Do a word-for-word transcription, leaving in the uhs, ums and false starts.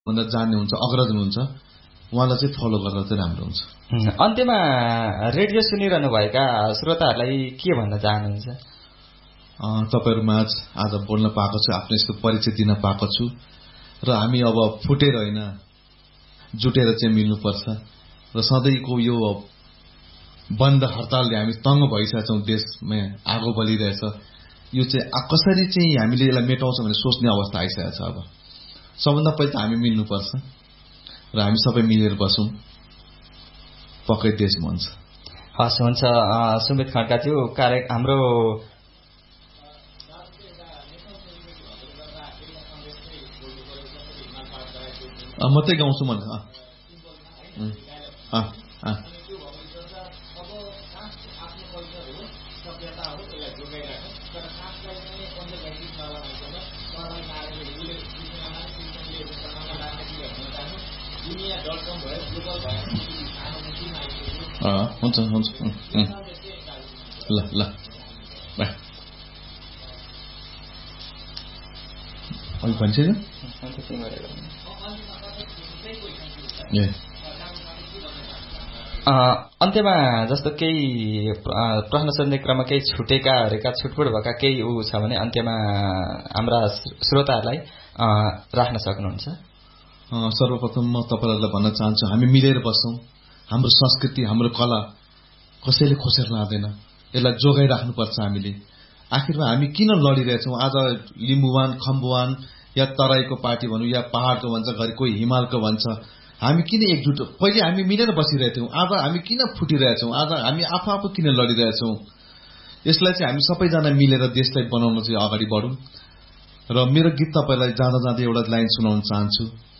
भन्दा जान्ने हुन्छ, अग्रज हुनुहुन्छ, उहाँलाई चाहिँ फलो गरेर चाहिँ राम्रो हुन्छ। अन्त्यमा रेडियो सुनिरहनु भएका श्रोताहरूलाई के भन्न चाहनुहुन्छ? तपाईँहरूमा आज बोल्न पाएको छु, आफ्नो यस्तो परिचय दिन पाएको छु र हामी अब फुटेर होइन जुटेर चाहिँ मिल्नुपर्छ र सधैँको यो बन्द हडतालले हामी तङ्ग भइसकेका छौँ, देशमा आगो बलिरहेछ। यो चाहिँ कसरी चाहिँ हामीले यसलाई मेटाउँछ भने सोच्ने अवस्था आइसकेको छ। अब सबभन्दा पहिला हामी मिल्नुपर्छ र हामी सबै मिलेर बसौँ, पक्कै देश बन्छ। हस्, हुन्छ। सुमित खड्काज्यू, कार्य हाम्रो मात्रै गाउँछु म हुन्छ हुन्छ ल ल भन्छ अन्त्यमा जस्तो केही प्रश्न सोध्ने क्रममा केही छुटेकाहरूका छुटपुट भएका केही ऊ छ भने अन्त्यमा हाम्रा श्रोताहरूलाई राख्न सक्नुहुन्छ? सर्वप्रथम म तपाईँहरूलाई भन्न चाहन्छु, हामी मिलेर बसौँ। हाम्रो संस्कृति, हाम्रो कला कसैले खोसेर लाँदैन, यसलाई जोगाइराख्नुपर्छ हामीले। आखिरमा हामी किन लडिरहेछौँ? आज लिम्बुवान, खम्बुवान या तराईको पार्टी भनौँ या पहाडको भन्छ, घरि कोही हिमालको भन्छ, हामी किन एकजुट? पहिले हामी मिलेर बसिरहेथ्यौँ, आज हामी किन फुटिरहेछौँ? आज हामी आफू आफू किन लडिरहेछौँ? यसलाई चाहिँ हामी सबैजना मिलेर देशलाई बनाउन चाहिँ अगाडि बढौँ। र मेरो गीत तपाईँलाई जाँदा जाँदै एउटा लाइन सुनाउन चाहन्छु।